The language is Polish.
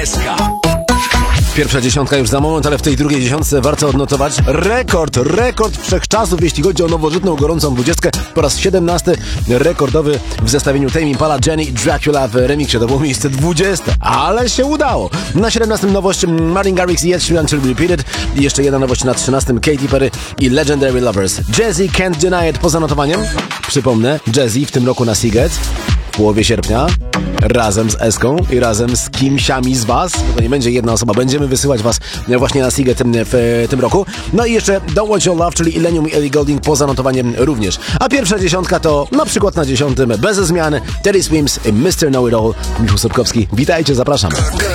Pierwsza dziesiątka już za moment, ale w tej drugiej dziesiątce warto odnotować rekord wszechczasów, jeśli chodzi o nowożytną, gorącą 20. Po raz 17 rekordowy w zestawieniu Tame Impala, Jenny i Dracula w remiksie. To było miejsce 20, ale się udało. Na 17 nowość Martin Garrix i Ed Sheeran, czyli Repeated. I jeszcze jedna nowość na 13 Katy Perry i Legendary Lovers. Jazzy Can't Deny It poza notowaniem. Przypomnę, Jazzy w tym roku na Seagate w połowie sierpnia razem z Eską i razem z kimsiami z was. To nie będzie jedna osoba, będziemy wysyłać was właśnie na Seagate w tym roku. No i jeszcze Don't Want Your Love, czyli Illenium i Ellie Goulding poza notowaniem również. A pierwsza dziesiątka to na przykład na 10 bez zmian Teddy Swims i Mr. Know It All. Michał Sobkowski, witajcie, zapraszam.